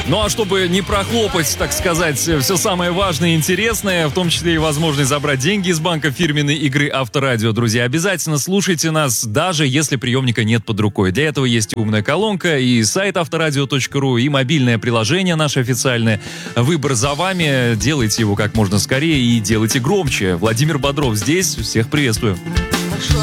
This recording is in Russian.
Ну а чтобы не прохлопать, так сказать, все самое важное и интересное, в том числе и возможность забрать деньги из банка фирменной игры Авторадио, друзья, обязательно слушайте нас, даже если приемника нет под рукой. Для этого есть умная колонка, и сайт авторадио.ру, и мобильное приложение наше официальное. Выбор за вами, делайте его как можно скорее и делайте громче. Владимир Бодров здесь, всех приветствую.